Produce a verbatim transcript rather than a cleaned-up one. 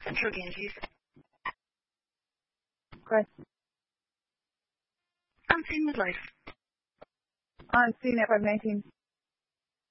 Central Ganges. Press Unseen midlife. on scene at five nineteen.